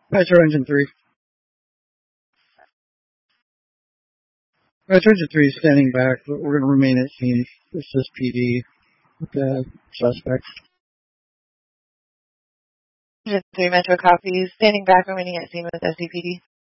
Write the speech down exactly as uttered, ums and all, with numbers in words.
Metro Engine three. Metro Engine three is standing back, but we're going to remain at scene. This is P D with the suspects. Engine three Metro copies. Standing back, remaining at scene with S C P D.